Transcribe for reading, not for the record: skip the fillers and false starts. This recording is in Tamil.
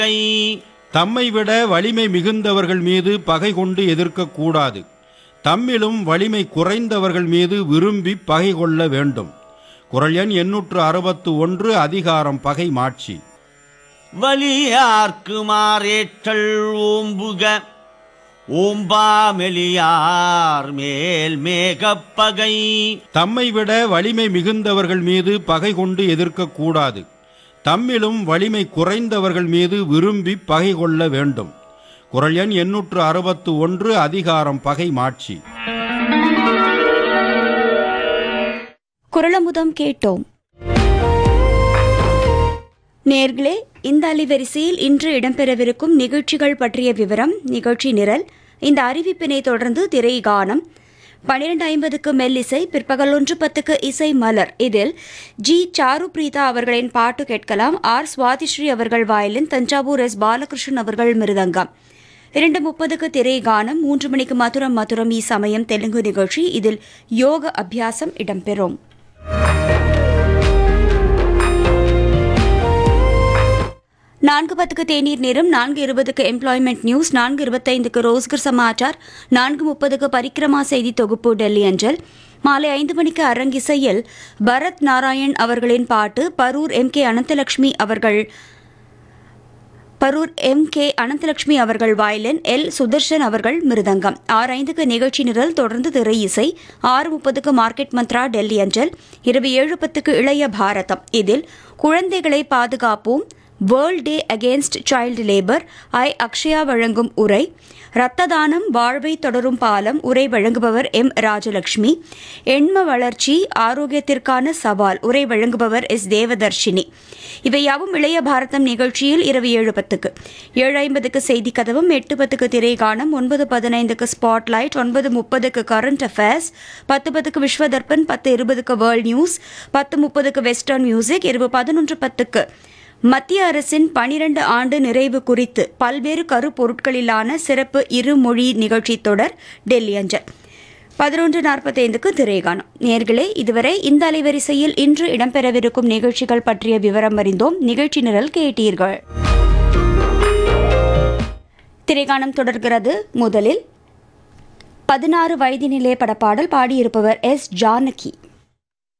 தம்மை விட வலிமை மிகுந்தவர்கள் மீது பகை கொண்டு எதிர்க்கக்கூடாது. தம்மிலும் வலிமை குறைந்தவர்கள் மீது விரும்பி பகை கொள்ள வேண்டும். குறள் எண் 861 அதிகாரம் பகை மாட்சி. வலியார்க்கு மாறேற்றல் ஓம்புக ஓம்பாமெலியார் மேல் மேகப்பகை. தம்மை விட வலிமை மிகுந்தவர்கள் மீது பகை கொண்டு எதிர்க்கக்கூடாது. தம்மிலும் வலிமை குறைந்தவர்கள் மீது விரும்பி பகை கொள்ள வேண்டும். குறள் எண் 861 அதிகாரம் பகை மாட்சி. குறளமுதம் கேட்டோம். நேர்களே, இந்த அலைவரிசையில் இன்று இடம்பெறவிருக்கும் நிகழ்ச்சிகள் பற்றிய விவரம், நிகழ்ச்சி நிரல், இந்த அறிவிப்பினை தொடர்ந்து திரை கானம். 12:50க்கு மெல்லிசை, பிற்பகல் 1:10க்கு இசை மலர். இதில் ஜி சாரு பிரீதா அவர்களின் பாட்டு கேட்கலாம். ஆர் சுவாதிஸ்ரீ அவர்கள் வயலின், தஞ்சாவூர் எஸ் பாலகிருஷ்ணன் அவர்கள் மிருதங்கம். 2:30க்கு திரை கானம். 3 மணிக்கு மதுரம் மதுரம் ஈ சமயம் தெலுங்கு நிகழ்ச்சி. இதில் யோக அபியாசம் இடம்பெறும். 4:10க்கு தேநீர் நேரம். 4:20க்கு எம்ப்ளாய்மெண்ட் நியூஸ். 4:25க்கு ரோஸ்கர் சமாச்சார். 4:30க்கு பரிக்கிரமா செய்தி தொகுப்பு டெல்லி அஞ்சல். மாலை 5 மணிக்கு அரங்கிசையில் பரத் நாராயண் அவர்களின் பாட்டு. பரூர் எம் கே அனந்தலட்சுமி அவர்கள் வயலின், எல் சுதர்ஷன் அவர்கள் மிருதங்கம். 6:05க்கு நிகழ்ச்சி நிரல், தொடர்ந்து திரை இசை. 6:30க்கு மார்க்கெட் மந்த்ரா டெல்லி அஞ்சல். இரவு 7:10க்கு இளைய பாரதம். இதில் குழந்தைகளை பாதுகாப்போம், world day against child labour, Akshaya வழங்கும் உரை. இரத்த தானம் வாழ்வை தொடரும் பாலம். உரை வழங்குபவர் எம் ராஜலட்சுமி. எண்ம வளர்ச்சி ஆரோக்கியத்திற்கான சவால். உரை வழங்குபவர் எஸ் தேவதர்ஷினி. இவையாவும் இளைய பாரதம் நிகழ்ச்சியில் இரவு 7:10க்கு. 7:50க்கு செய்தி கதவும். 8:10க்கு திரைகானம். 9:15க்கு spotlight. 9:30க்கு current affairs. 10:10க்கு Vishwa Darpan. 10:20க்கு world news. 10:30க்கு western music. இரவு 11:10க்கு மத்திய அரசின் 12 ஆண்டு நிறைவு குறித்து பல்வேறு கருப்பொருட்களிலான சிறப்பு இருமொழி நிகழ்ச்சி தொடர் டெல்லி அஞ்சல். 11:45க்கு திரைகானம். நேர்களே, இதுவரை இந்த அலைவரிசையில் இன்று இடம்பெறவிருக்கும் நிகழ்ச்சிகள் பற்றிய விவரம் அறிந்தோம். நிகழ்ச்சி நிரல் கேட்டீர்கள். திரைகானம் தொடர்கிறது. முதலில் 16 வயதினிலே படப்பாடல். பாடியிருப்பவர் எஸ் ஜானகி.